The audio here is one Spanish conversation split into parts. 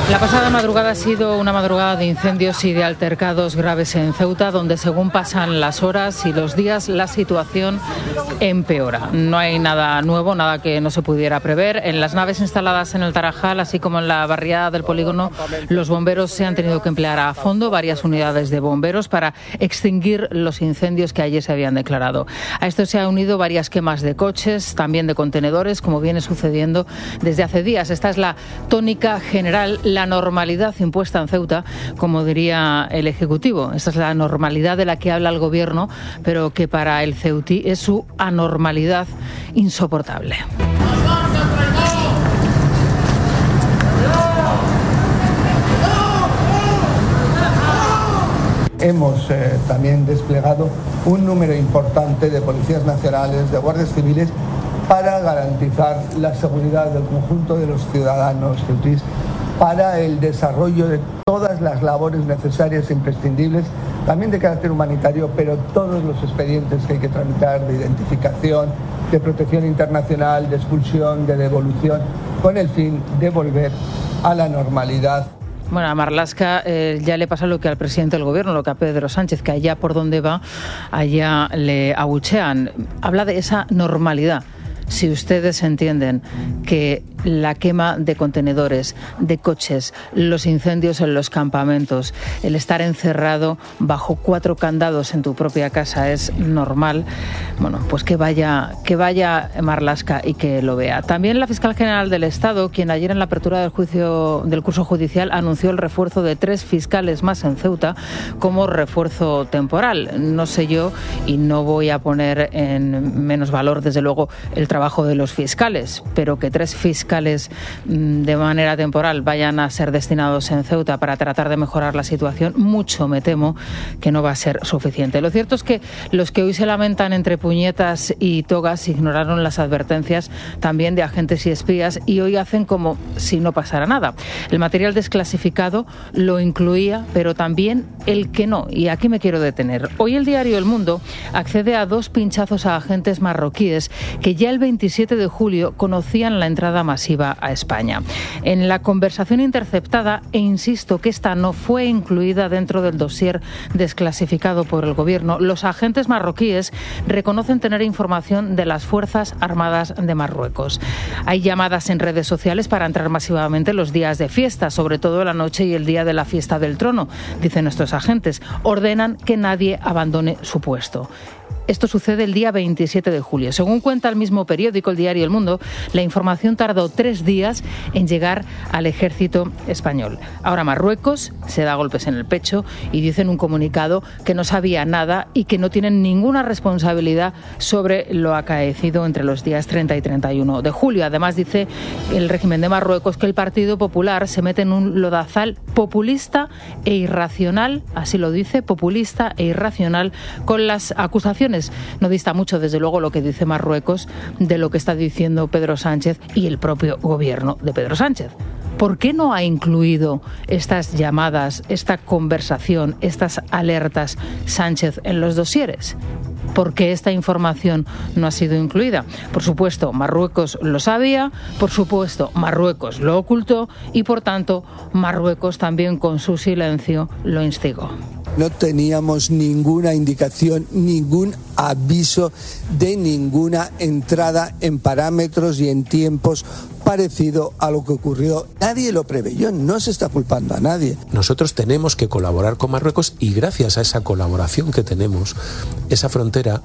La pasada madrugada ha sido una madrugada de incendios y de altercados graves en Ceuta, donde según pasan las horas y los días la situación empeora. No hay nada nuevo, nada que no se pudiera prever. En las naves instaladas en el Tarajal, así como en la barriada del polígono, los bomberos se han tenido que emplear a fondo varias unidades de bomberos para extinguir los incendios que ayer se habían declarado. A esto se han unido varias quemas de coches, también de contenedores, como viene sucediendo desde hace días. Esta es la tónica general, la normalidad impuesta en Ceuta, como diría el Ejecutivo. Esta es la normalidad de la que habla el Gobierno, pero que para el ceutí es su anormalidad insoportable. Hemos también desplegado un número importante de policías nacionales, de guardias civiles, para garantizar la seguridad del conjunto de los ciudadanos ceutís, para el desarrollo de todas las labores necesarias e imprescindibles, también de carácter humanitario, pero todos los expedientes que hay que tramitar de identificación, de protección internacional, de expulsión, de devolución, con el fin de volver a la normalidad. Bueno, a Marlaska ya le pasa lo que al presidente del Gobierno, lo que a Pedro Sánchez, que allá por donde va, allá le abuchean. Habla de esa normalidad. Si ustedes entienden que la quema de contenedores, de coches, los incendios en los campamentos, el estar encerrado bajo 4 candados en tu propia casa es normal, bueno, pues que vaya Marlaska y que lo vea. También la fiscal general del Estado, quien ayer en la apertura del curso judicial anunció el refuerzo de 3 fiscales más en Ceuta como refuerzo temporal. No sé yo, y no voy a poner en menos valor, desde luego, el trabajo de los fiscales, pero que 3 fiscales de manera temporal vayan a ser destinados en Ceuta para tratar de mejorar la situación, mucho me temo que no va a ser suficiente. Lo cierto es que los que hoy se lamentan entre puñetas y togas ignoraron las advertencias también de agentes y espías y hoy hacen como si no pasara nada. El material desclasificado lo incluía, pero también el que no, y aquí me quiero detener. Hoy el diario El Mundo accede a 2 pinchazos a agentes marroquíes que ya el 27 de julio conocían la entrada masiva a España. En la conversación interceptada, e insisto que esta no fue incluida dentro del dossier desclasificado por el Gobierno, los agentes marroquíes reconocen tener información de las Fuerzas Armadas de Marruecos. Hay llamadas en redes sociales para entrar masivamente los días de fiesta, sobre todo la noche y el día de la fiesta del trono, dicen nuestros agentes. Ordenan que nadie abandone su puesto. Esto sucede el día 27 de julio. Según cuenta el mismo periódico, el diario El Mundo, la información tardó 3 días en llegar al ejército español. Ahora Marruecos se da golpes en el pecho y dice en un comunicado que no sabía nada y que no tienen ninguna responsabilidad sobre lo acaecido entre los días 30 y 31 de julio. Además, dice el régimen de Marruecos que el Partido Popular se mete en un lodazal populista e irracional, así lo dice, populista e irracional, con las acusaciones. No dista mucho, desde luego, lo que dice Marruecos de lo que está diciendo Pedro Sánchez y el propio gobierno de Pedro Sánchez. ¿Por qué no ha incluido estas llamadas, esta conversación, estas alertas Sánchez en los dosieres? ¿Por qué esta información no ha sido incluida? Por supuesto, Marruecos lo sabía, por supuesto, Marruecos lo ocultó y, por tanto, Marruecos también con su silencio lo instigó. No teníamos ninguna indicación, ningún aviso de ninguna entrada en parámetros y en tiempos parecido a lo que ocurrió. Nadie lo preveyó, no se está culpando a nadie. Nosotros tenemos que colaborar con Marruecos y gracias a esa colaboración que tenemos, esa frontera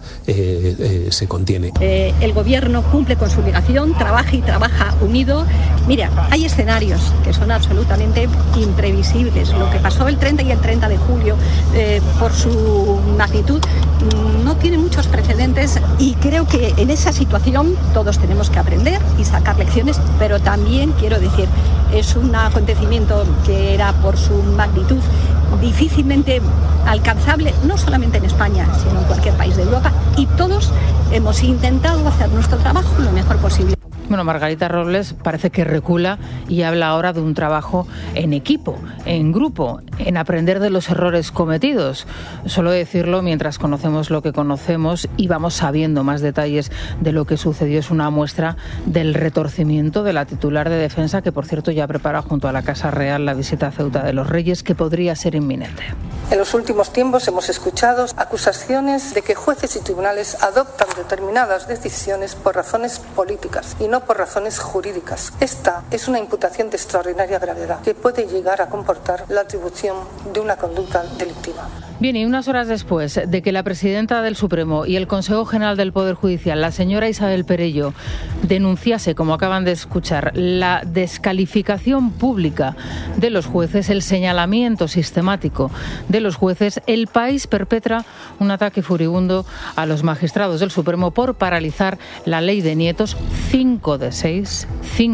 se contiene. El gobierno cumple con su obligación, trabaja y trabaja unido. Mira, hay escenarios que son absolutamente imprevisibles. Lo que pasó el 30 y el 30 de julio, por su magnitud, no tiene muchos precedentes y creo que en esa situación todos tenemos que aprender y sacar lecciones, pero también quiero decir, es un acontecimiento que era por su magnitud difícilmente alcanzable, no solamente en España, sino en cualquier país de Europa, y todos hemos intentado hacer nuestro trabajo lo mejor posible. Bueno, Margarita Robles parece que recula y habla ahora de un trabajo en equipo, en grupo, en aprender de los errores cometidos. Solo decirlo mientras conocemos lo que conocemos y vamos sabiendo más detalles de lo que sucedió es una muestra del retorcimiento de la titular de Defensa, que por cierto ya prepara junto a la Casa Real la visita a Ceuta de los Reyes, que podría ser inminente. En los últimos tiempos hemos escuchado acusaciones de que jueces y tribunales adoptan determinadas decisiones por razones políticas y no por razones jurídicas. Esta es una imputación de extraordinaria gravedad que puede llegar a comportar la atribución de una conducta delictiva. Bien, y unas horas después de que la presidenta del Supremo y el Consejo General del Poder Judicial, la señora Isabel Perello, denunciase, como acaban de escuchar, la descalificación pública de los jueces, el señalamiento sistemático de los jueces, El País perpetra un ataque furibundo a los magistrados del Supremo por paralizar la ley de nietos. 5 de 6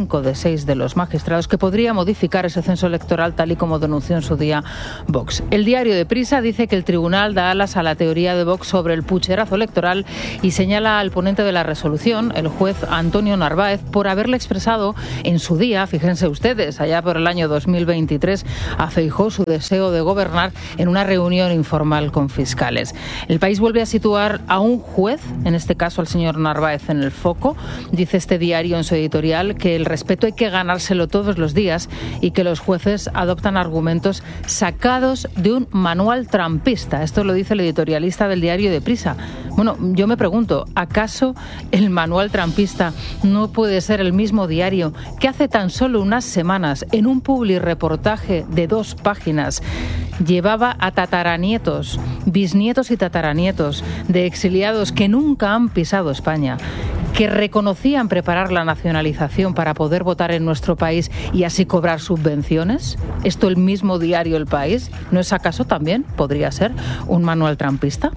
de los magistrados, que podría modificar ese censo electoral tal y como denunció en su día Vox. El diario Deprisa dice que el tribunal da alas a la teoría de Vox sobre el pucherazo electoral y señala al ponente de la resolución, el juez Antonio Narváez, por haberle expresado en su día, fíjense ustedes, allá por el año 2023, a Feijóo su deseo de gobernar en una reunión informal con fiscales. El País vuelve a situar a un juez, en este caso al señor Narváez, en el foco. Dice este diario en su editorial que el respeto hay que ganárselo todos los días y que los jueces adoptan argumentos sacados de un manual trampista. Esto lo dice el editorialista del diario Deprisa. Bueno, yo me pregunto, ¿acaso el manual trampista no puede ser el mismo diario que hace tan solo unas semanas, en un publireportaje de 2 páginas, llevaba a tataranietos, bisnietos y tataranietos de exiliados que nunca han pisado España, que reconocían preparar la nacionalización para poder votar en nuestro país y así cobrar subvenciones? ¿Esto el mismo diario El País? ¿No es acaso también, podría ser, un manual trampista?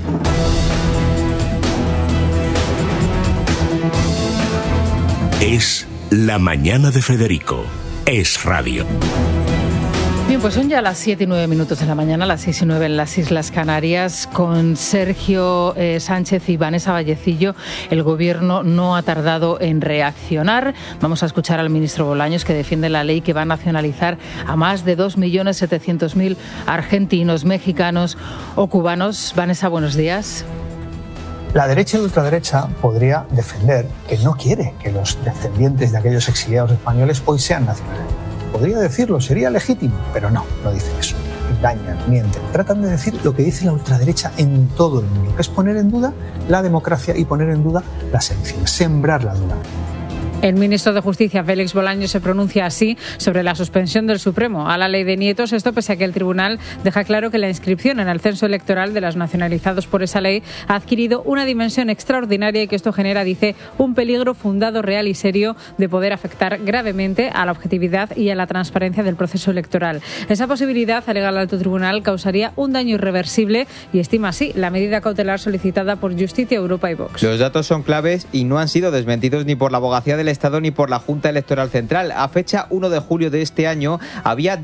Es la mañana de Federico. Es radio. Bien, pues son ya las 7 y 9 minutos de la mañana, las 6 y 9 en las Islas Canarias. Con Sergio Sánchez y Vanessa Vallecillo, el Gobierno no ha tardado en reaccionar. Vamos a escuchar al ministro Bolaños, que defiende la ley que va a nacionalizar a más de 2.700.000 argentinos, mexicanos o cubanos. Vanessa, buenos días. La derecha y la ultraderecha podría defender que no quiere que los descendientes de aquellos exiliados españoles hoy sean nacionales. Podría decirlo, sería legítimo, pero no dicen eso. Engañan, mienten, tratan de decir lo que dice la ultraderecha en todo el mundo, que es poner en duda la democracia y poner en duda las elecciones, sembrar la duda. El ministro de Justicia, Félix Bolaños, se pronuncia así sobre la suspensión del Supremo a la ley de nietos. Esto pese a que el tribunal deja claro que la inscripción en el censo electoral de los nacionalizados por esa ley ha adquirido una dimensión extraordinaria y que esto genera, dice, un peligro fundado, real y serio de poder afectar gravemente a la objetividad y a la transparencia del proceso electoral. Esa posibilidad, alega el alto tribunal, causaría un daño irreversible y estima así la medida cautelar solicitada por Justicia, Europa y Vox. Los datos son claves y no han sido desmentidos ni por la Abogacía del Estado ni por la Junta Electoral Central. A fecha 1 de julio de este año había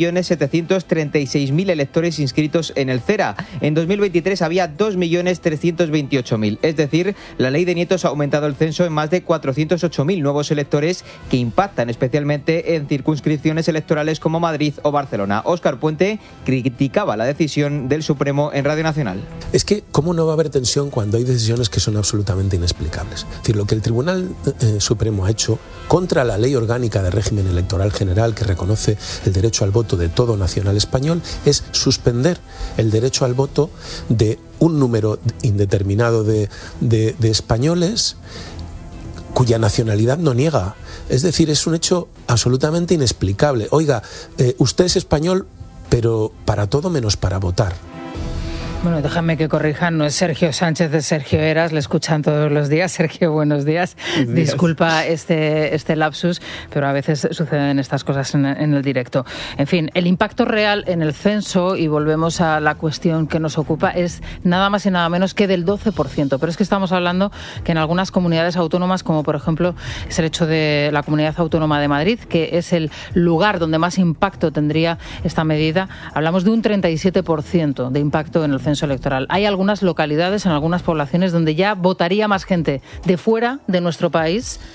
2.736.000 electores inscritos en el CERA. En 2023 había 2.328.000. Es decir, la ley de nietos ha aumentado el censo en más de 408.000 nuevos electores que impactan especialmente en circunscripciones electorales como Madrid o Barcelona. Óscar Puente criticaba la decisión del Supremo en Radio Nacional. Es que, ¿cómo no va a haber tensión cuando hay decisiones que son absolutamente inexplicables? Es decir, lo que el Tribunal Supremo ha hecho contra la Ley Orgánica de Régimen Electoral General, que reconoce el derecho al voto de todo nacional español, es suspender el derecho al voto de un número indeterminado de españoles cuya nacionalidad no niega. Es decir, es un hecho absolutamente inexplicable. Oiga, usted es español, pero para todo menos para votar. Bueno, déjame que corrijan, no es Sergio Sánchez, es Sergio Eras, le escuchan todos los días. Sergio, buenos días. Disculpa este lapsus, pero a veces suceden estas cosas en el directo. En fin, el impacto real en el censo, y volvemos a la cuestión que nos ocupa, es nada más y nada menos que del 12%. Pero es que estamos hablando que en algunas comunidades autónomas, como por ejemplo es el hecho de la Comunidad Autónoma de Madrid, que es el lugar donde más impacto tendría esta medida, hablamos de un 37% de impacto en el censo electoral. Hay algunas localidades, en algunas poblaciones, donde ya votaría más gente de fuera de nuestro país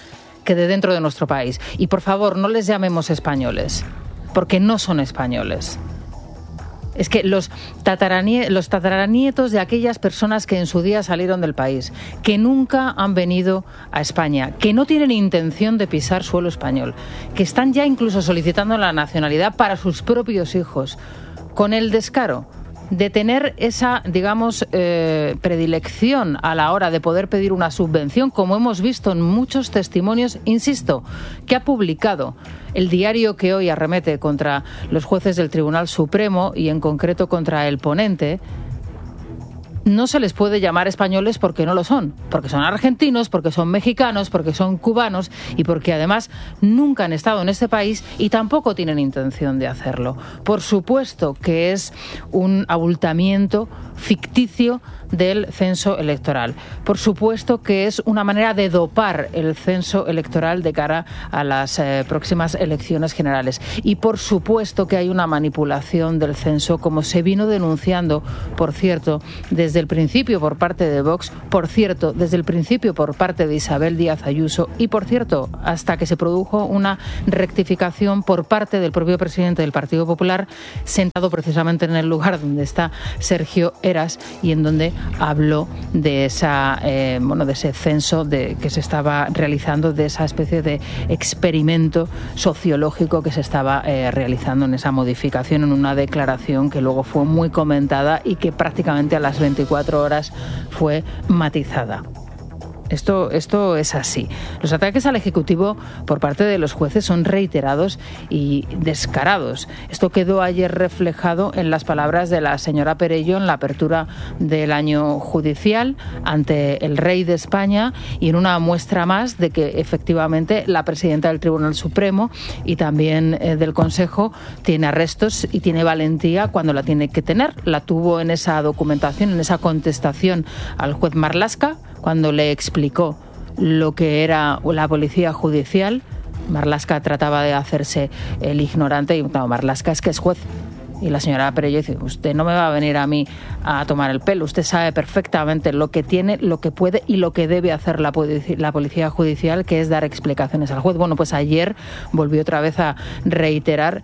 que de dentro de nuestro país. Y por favor, no les llamemos españoles, porque no son españoles. Es que los tataranietos de aquellas personas que en su día salieron del país, que nunca han venido a España, que no tienen intención de pisar suelo español, que están ya incluso solicitando la nacionalidad para sus propios hijos, con el descaro de tener esa, digamos, predilección a la hora de poder pedir una subvención, como hemos visto en muchos testimonios, insisto, que ha publicado el diario que hoy arremete contra los jueces del Tribunal Supremo y en concreto contra el ponente. No se les puede llamar españoles porque no lo son, porque son argentinos, porque son mexicanos, porque son cubanos y porque además nunca han estado en este país y tampoco tienen intención de hacerlo. Por supuesto que es un abultamiento ficticio del censo electoral. Por supuesto que es una manera de dopar el censo electoral de cara a las próximas elecciones generales. Y por supuesto que hay una manipulación del censo, como se vino denunciando, por cierto, desde el principio por parte de Vox, por cierto, desde el principio por parte de Isabel Díaz Ayuso y, por cierto, hasta que se produjo una rectificación por parte del propio presidente del Partido Popular, sentado precisamente en el lugar donde está Sergio Eras y en donde habló de esa de ese censo que se estaba realizando, de esa especie de experimento sociológico que se estaba realizando en esa modificación, en una declaración que luego fue muy comentada y que prácticamente a las 24 horas fue matizada. Esto es así. Los ataques al Ejecutivo por parte de los jueces son reiterados y descarados. Esto quedó ayer reflejado en las palabras de la señora Perelló en la apertura del año judicial ante el rey de España y en una muestra más de que efectivamente la presidenta del Tribunal Supremo y también del Consejo tiene arrestos y tiene valentía cuando la tiene que tener. La tuvo en esa documentación, en esa contestación al juez Marlaska, cuando le explicó lo que era la policía judicial. Marlaska trataba de hacerse el ignorante y no, Marlaska es que es juez. Y la señora Perelló dice, usted no me va a venir a mí a tomar el pelo, usted sabe perfectamente lo que tiene, lo que puede y lo que debe hacer la policía judicial, que es dar explicaciones al juez. Bueno, pues ayer volvió otra vez a reiterar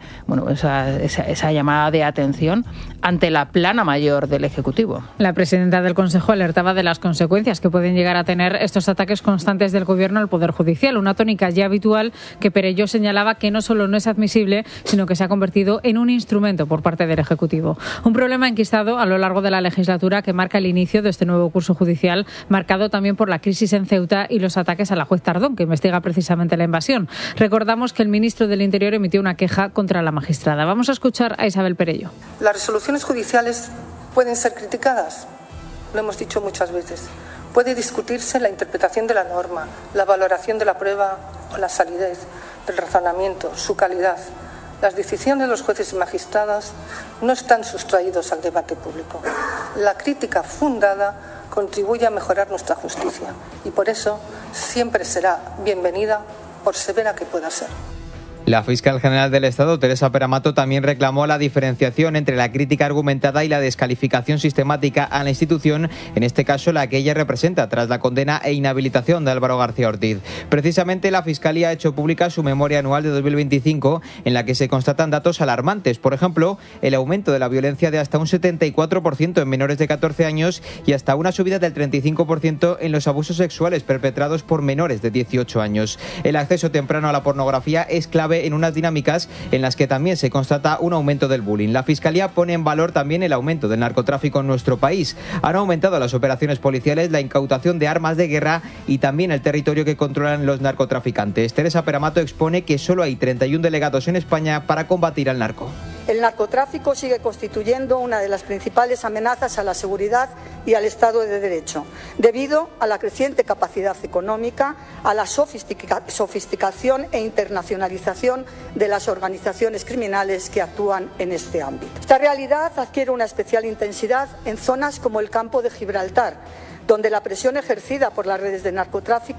esa llamada de atención ante la plana mayor del Ejecutivo. La presidenta del Consejo alertaba de las consecuencias que pueden llegar a tener estos ataques constantes del Gobierno al Poder Judicial, una tónica ya habitual que Perelló señalaba que no solo no es admisible, sino que se ha convertido en un instrumento por parte del Ejecutivo. Un problema enquistado a lo largo de la legislatura que marca el inicio de este nuevo curso judicial, marcado también por la crisis en Ceuta y los ataques a la juez Tardón, que investiga precisamente la invasión. Recordamos que el ministro del Interior emitió una queja contra la magistrada. Vamos a escuchar a Isabel Perelló. Las resoluciones judiciales pueden ser criticadas, lo hemos dicho muchas veces. Puede discutirse la interpretación de la norma, la valoración de la prueba o la solidez del razonamiento, su calidad. Las decisiones de los jueces y magistrados no están sustraídos al debate público. La crítica fundada contribuye a mejorar nuestra justicia y por eso siempre será bienvenida, por severa que pueda ser. La fiscal general del Estado, Teresa Peramato, también reclamó la diferenciación entre la crítica argumentada y la descalificación sistemática a la institución, en este caso la que ella representa, tras la condena e inhabilitación de Álvaro García Ortiz. Precisamente la Fiscalía ha hecho pública su memoria anual de 2025, en la que se constatan datos alarmantes. Por ejemplo, el aumento de la violencia de hasta un 74% en menores de 14 años y hasta una subida del 35% en los abusos sexuales perpetrados por menores de 18 años. El acceso temprano a la pornografía es clave en unas dinámicas en las que también se constata un aumento del bullying. La Fiscalía pone en valor también el aumento del narcotráfico en nuestro país. Han aumentado las operaciones policiales, la incautación de armas de guerra y también el territorio que controlan los narcotraficantes. Teresa Peramato expone que solo hay 31 delegados en España para combatir al narco. El narcotráfico sigue constituyendo una de las principales amenazas a la seguridad y al Estado de Derecho, debido a la creciente capacidad económica, a la sofisticación e internacionalización de las organizaciones criminales que actúan en este ámbito. Esta realidad adquiere una especial intensidad en zonas como el campo de Gibraltar, donde la presión ejercida por las redes de narcotráfico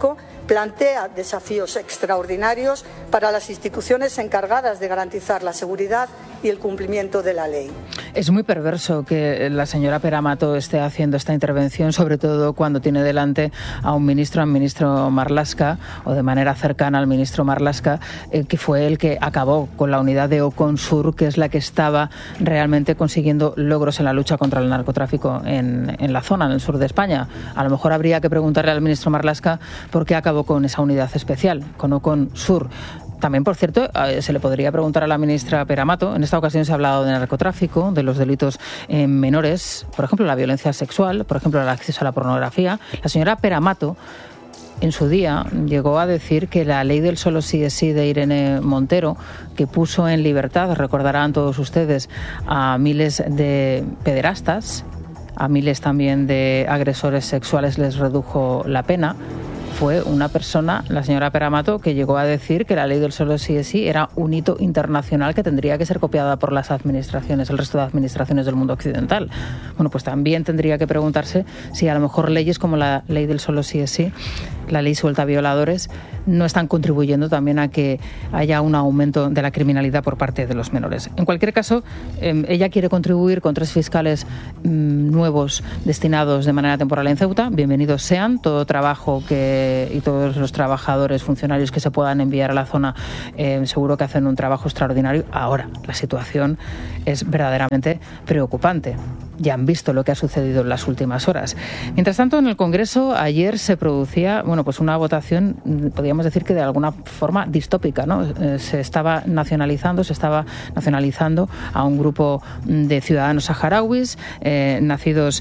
plantea desafíos extraordinarios para las instituciones encargadas de garantizar la seguridad y el cumplimiento de la ley. Es muy perverso que la señora Pere Amato esté haciendo esta intervención, sobre todo cuando tiene delante a un ministro, al ministro Marlaska, o de manera cercana al ministro Marlaska, que fue el que acabó con la unidad de Oconsur, que es la que estaba realmente consiguiendo logros en la lucha contra el narcotráfico en la zona, en el sur de España. A lo mejor habría que preguntarle al ministro Marlaska por qué acabó con esa unidad especial, con Oconsur. También, por cierto, se le podría preguntar a la ministra Pere Amato. En esta ocasión se ha hablado de narcotráfico, de los delitos en menores, por ejemplo, la violencia sexual, por ejemplo, el acceso a la pornografía. La señora Pere Amato, en su día, llegó a decir que la ley del solo sí es sí de Irene Montero, que puso en libertad, recordarán todos ustedes, a miles de pederastas, a miles también de agresores sexuales, les redujo la pena. Fue una persona, la señora Pere Amato, que llegó a decir que la ley del solo sí es sí era un hito internacional que tendría que ser copiada por las administraciones, el resto de administraciones del mundo occidental. Bueno, pues también tendría que preguntarse si a lo mejor leyes como la ley del solo sí es sí, la ley suelta a violadores, no están contribuyendo también a que haya un aumento de la criminalidad por parte de los menores. En cualquier caso, ella quiere contribuir con 3 fiscales nuevos destinados de manera temporal en Ceuta. Bienvenidos sean. Todo trabajo y todos los trabajadores, funcionarios que se puedan enviar a la zona, seguro que hacen un trabajo extraordinario. Ahora, la situación es verdaderamente preocupante. Ya han visto lo que ha sucedido en las últimas horas. Mientras tanto, en el Congreso ayer se producía, pues una votación, podríamos decir que de alguna forma distópica, ¿no? Se estaba nacionalizando a un grupo de ciudadanos saharauis, nacidos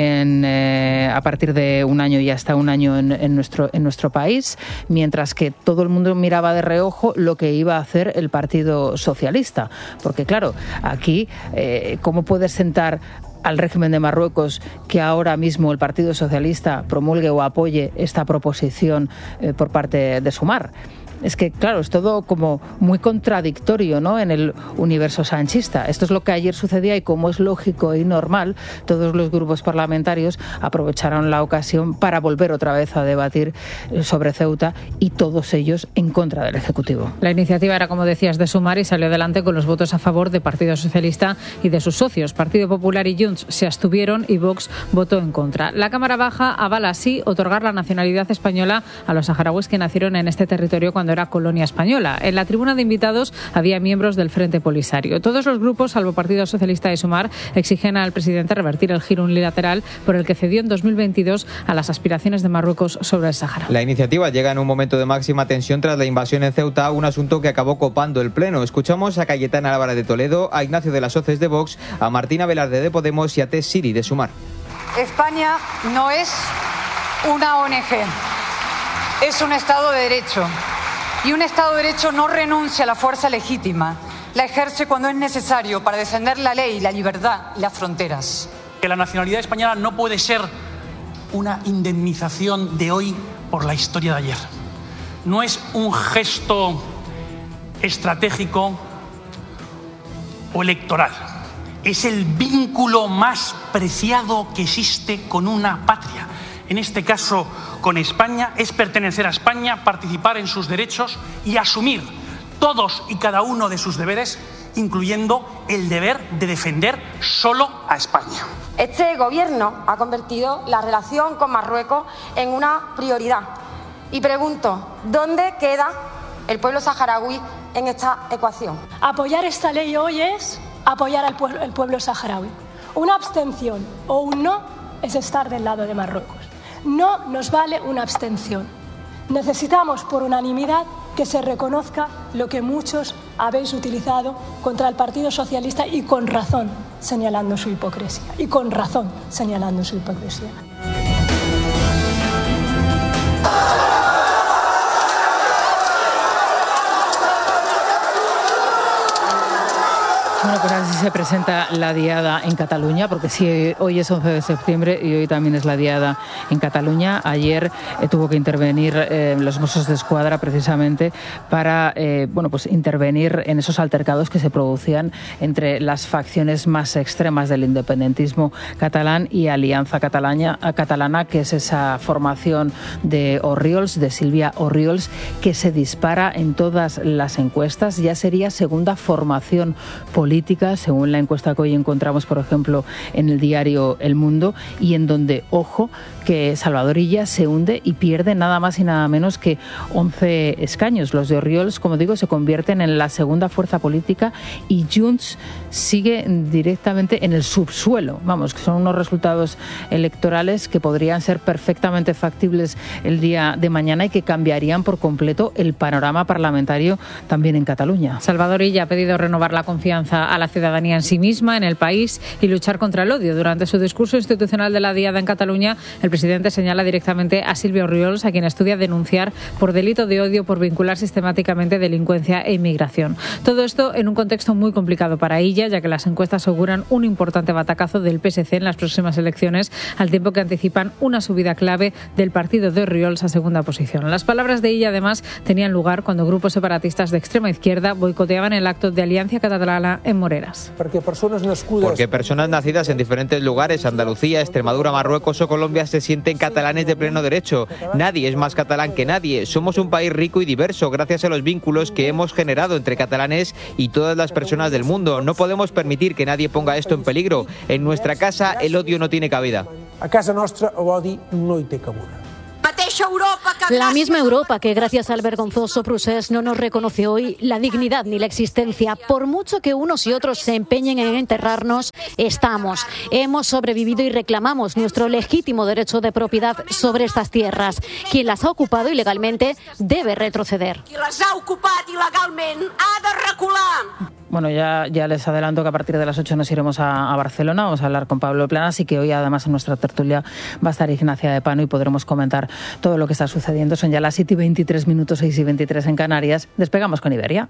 a partir de un año y hasta un año en nuestro país, mientras que todo el mundo miraba de reojo lo que iba a hacer el Partido Socialista. Porque claro, aquí, ¿cómo puedes sentar al régimen de Marruecos que ahora mismo el Partido Socialista promulgue o apoye esta proposición por parte de Sumar? Es que, claro, es todo como muy contradictorio, ¿no?, en el universo sanchista. Esto es lo que ayer sucedía y, como es lógico y normal, todos los grupos parlamentarios aprovecharon la ocasión para volver otra vez a debatir sobre Ceuta, y todos ellos en contra del Ejecutivo. La iniciativa era, como decías, de Sumar y salió adelante con los votos a favor de Partido Socialista y de sus socios. Partido Popular y Junts se abstuvieron y Vox votó en contra. La Cámara Baja avala así otorgar la nacionalidad española a los saharauis que nacieron en este territorio cuando era colonia española. En la tribuna de invitados había miembros del Frente Polisario. Todos los grupos, salvo Partido Socialista y Sumar, exigen al presidente revertir el giro unilateral por el que cedió en 2022 a las aspiraciones de Marruecos sobre el Sáhara. La iniciativa llega en un momento de máxima tensión tras la invasión en Ceuta, un asunto que acabó copando el Pleno. Escuchamos a Cayetana Álvarez de Toledo, a Ignacio de las Hoces de Vox, a Martina Velarde de Podemos y a Tess Siri de Sumar. España no es una ONG, es un Estado de Derecho. Y un Estado de Derecho no renuncia a la fuerza legítima, la ejerce cuando es necesario para defender la ley, la libertad y las fronteras. Que la nacionalidad española no puede ser una indemnización de hoy por la historia de ayer. No es un gesto estratégico o electoral. Es el vínculo más preciado que existe con una patria. En este caso, con España, es pertenecer a España, participar en sus derechos y asumir todos y cada uno de sus deberes, incluyendo el deber de defender solo a España. Este gobierno ha convertido la relación con Marruecos en una prioridad. Y pregunto, ¿dónde queda el pueblo saharaui en esta ecuación? Apoyar esta ley hoy es apoyar al pueblo saharaui. Una abstención o un no es estar del lado de Marruecos. No nos vale una abstención. Necesitamos por unanimidad que se reconozca lo que muchos habéis utilizado contra el Partido Socialista, y con razón señalando su hipocresía. Bueno, pues así se presenta la diada en Cataluña, porque sí, hoy es 11 de septiembre y hoy también es la diada en Cataluña. Ayer tuvo que intervenir los Mossos d'Esquadra precisamente para pues intervenir en esos altercados que se producían entre las facciones más extremas del independentismo catalán y Alianza Catalana, que es esa formación de Orriols, de Sílvia Orriols, que se dispara en todas las encuestas. Ya sería segunda formación política, según la encuesta que hoy encontramos, por ejemplo, en el diario El Mundo, y en donde, ojo, que Salvador Illa se hunde y pierde nada más y nada menos que 11 escaños. Los de Orriols, como digo, se convierten en la segunda fuerza política y Junts sigue directamente en el subsuelo. Vamos, que son unos resultados electorales que podrían ser perfectamente factibles el día de mañana y que cambiarían por completo el panorama parlamentario también en Cataluña. Salvador Illa ha pedido renovar la confianza a la ciudadanía en sí misma, en el país, y luchar contra el odio. Durante su discurso institucional de la diada en Cataluña, el presidente señala directamente a Sílvia Orriols, a quien estudia denunciar por delito de odio por vincular sistemáticamente delincuencia e inmigración. Todo esto en un contexto muy complicado para Illa, ya que las encuestas auguran un importante batacazo del PSC en las próximas elecciones, al tiempo que anticipan una subida clave del partido de Orriols a segunda posición. Las palabras de Illa, además, tenían lugar cuando grupos separatistas de extrema izquierda boicoteaban el acto de Alianza Catalana en Moreras. Porque personas nacidas en diferentes lugares, Andalucía, Extremadura, Marruecos o Colombia, se sienten catalanes de pleno derecho. Nadie es más catalán que nadie. Somos un país rico y diverso gracias a los vínculos que hemos generado entre catalanes y todas las personas del mundo. No podemos permitir que nadie ponga esto en peligro. En nuestra casa el odio no tiene cabida. A casa nostra l'odi no hi té cabuda. La misma Europa que, gracias al vergonzoso procés, no nos reconoce hoy la dignidad ni la existencia. Por mucho que unos y otros se empeñen en enterrarnos, hemos sobrevivido y reclamamos nuestro legítimo derecho de propiedad sobre estas tierras. Quien las ha ocupado ilegalmente debe retroceder. Quien las ha ocupado ilegalmente ha de recular. Bueno, ya les adelanto que a partir de las 8 nos iremos a Barcelona, vamos a hablar con Pablo Planas, y que hoy además en nuestra tertulia va a estar Ignacia de Pano y podremos comentar todo lo que está sucediendo. Son ya las 7:23, 6:23 en Canarias. Despegamos con Iberia.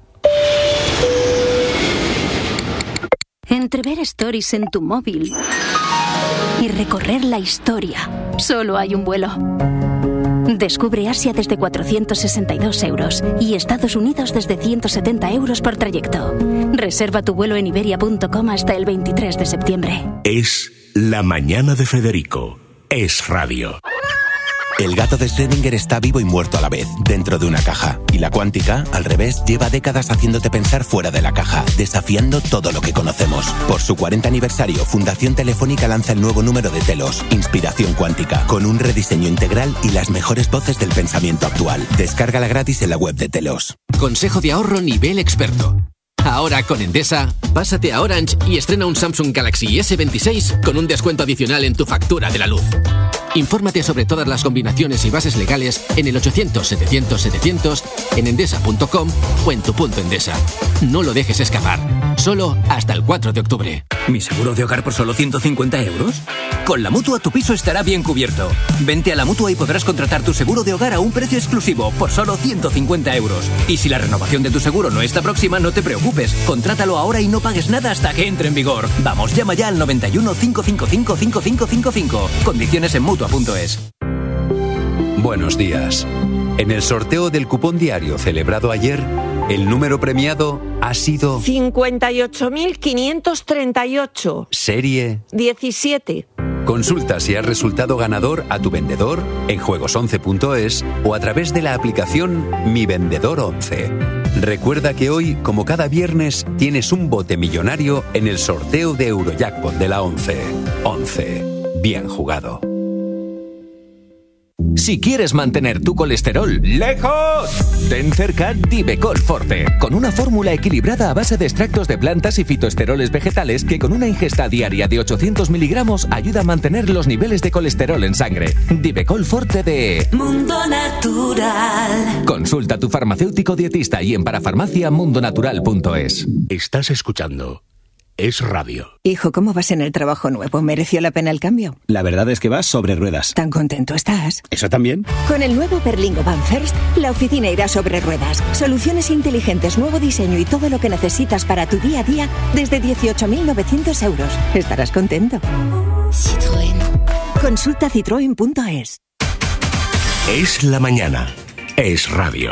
Entre ver stories en tu móvil y recorrer la historia, solo hay un vuelo. Descubre Asia desde 462 euros y Estados Unidos desde 170 euros por trayecto. Reserva tu vuelo en iberia.com hasta el 23 de septiembre. Es La Mañana de Federico. Es radio. El gato de Schrödinger está vivo y muerto a la vez, dentro de una caja. Y la cuántica, al revés, lleva décadas haciéndote pensar fuera de la caja, desafiando todo lo que conocemos. Por su 40 aniversario, Fundación Telefónica lanza el nuevo número de Telos, Inspiración Cuántica, con un rediseño integral y las mejores voces del pensamiento actual. Descárgala gratis en la web de Telos. Consejo de ahorro nivel experto. Ahora con Endesa, pásate a Orange y estrena un Samsung Galaxy S26 con un descuento adicional en tu factura de la luz. Infórmate sobre todas las combinaciones y bases legales en el 800-700-700, en endesa.com o en tu punto Endesa. No lo dejes escapar. Solo hasta el 4 de octubre. ¿Mi seguro de hogar por solo 150 euros? Con la Mutua tu piso estará bien cubierto. Vente a la Mutua y podrás contratar tu seguro de hogar a un precio exclusivo por solo 150 euros. Y si la renovación de tu seguro no está próxima, no te preocupes. Contrátalo ahora y no pagues nada hasta que entre en vigor. Vamos, llama ya al 91 555 5555. Condiciones en Mutua.es. Buenos días. En el sorteo del cupón diario celebrado ayer, el número premiado ha sido 58.538. Serie 17. Consulta si has resultado ganador a tu vendedor en juegos11.es o a través de la aplicación Mi Vendedor 11. Recuerda que hoy, como cada viernes, tienes un bote millonario en el sorteo de Eurojackpot de la 11. 11. Bien jugado. Si quieres mantener tu colesterol lejos, ten cerca Divecol Forte, con una fórmula equilibrada a base de extractos de plantas y fitoesteroles vegetales que con una ingesta diaria de 800 miligramos ayuda a mantener los niveles de colesterol en sangre. Divecol Forte de Mundo Natural. Consulta a tu farmacéutico dietista y en parafarmacia mundonatural.es. Estás escuchando es radio. Hijo, ¿cómo vas en el trabajo nuevo? ¿Mereció la pena el cambio? La verdad es que vas sobre ruedas. ¿Tan contento estás? ¿Eso también? Con el nuevo Berlingo Van First, la oficina irá sobre ruedas. Soluciones inteligentes, nuevo diseño y todo lo que necesitas para tu día a día desde 18.900 euros. Estarás contento. Citroën. Consulta citroen.es. Es la mañana. Es radio.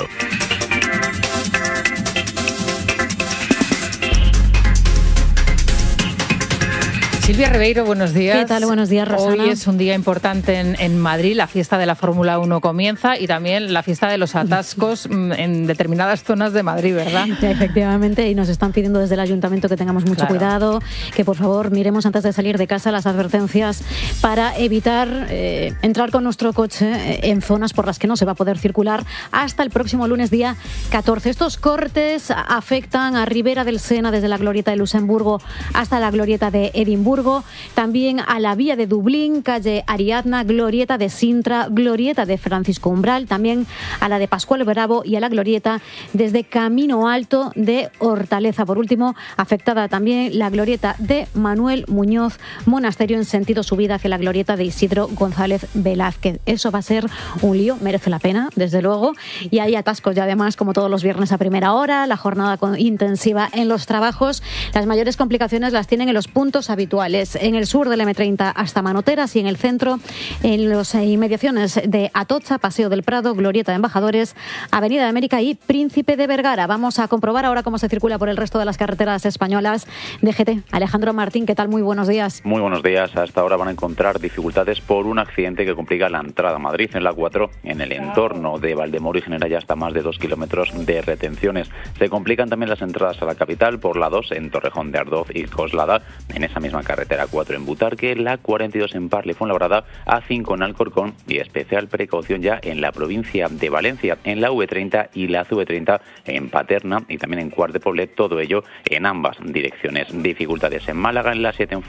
Silvia Ribeiro, buenos días. ¿Qué tal? Buenos días, Rosana. Hoy es un día importante en Madrid, la fiesta de la Fórmula 1 comienza y también la fiesta de los atascos en determinadas zonas de Madrid, ¿verdad? Sí, efectivamente, y nos están pidiendo desde el Ayuntamiento que tengamos mucho cuidado, que por favor miremos antes de salir de casa las advertencias para evitar entrar con nuestro coche en zonas por las que no se va a poder circular hasta el próximo lunes día 14. Estos cortes afectan a Ribera del Sena desde la glorieta de Luxemburgo hasta la glorieta de Edimburgo, también a la vía de Dublín, calle Ariadna, glorieta de Sintra, glorieta de Francisco Umbral, también a la de Pascual Bravo y a la glorieta desde Camino Alto de Hortaleza. Por último, afectada también la glorieta de Manuel Muñoz Monasterio en sentido subida hacia la glorieta de Isidro González Velázquez. Eso va a ser un lío, merece la pena, desde luego, y hay atascos ya además como todos los viernes a primera hora, la jornada intensiva en los trabajos. Las mayores complicaciones las tienen en los puntos habituales, en el sur del M30 hasta Manoteras y en el centro, en las inmediaciones de Atocha, Paseo del Prado, Glorieta de Embajadores, Avenida de América y Príncipe de Vergara. Vamos a comprobar ahora cómo se circula por el resto de las carreteras españolas. DGT, Alejandro Martín, ¿qué tal? Muy buenos días. Muy buenos días. Hasta ahora van a encontrar dificultades por un accidente que complica la entrada a Madrid en la 4, en el entorno de Valdemoro, y genera ya hasta más de 2 kilómetros de retenciones. Se complican también las entradas a la capital por la 2 en Torrejón de Ardoz y Coslada, en esa misma carretera 4 en Butarque, la 42 en Parla y Fuenlabrada, A5 en Alcorcón y especial precaución ya en la provincia de Valencia, en la V30 y la CV30 en Paterna y también en Quart de Poblet, todo ello en ambas direcciones. Dificultades en Málaga, en la 7 en